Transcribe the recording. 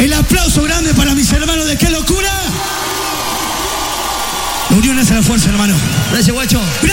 El aplauso grande para mis hermanos de Qué Locura. La unión hace la fuerza, hermano. Gracias, guacho.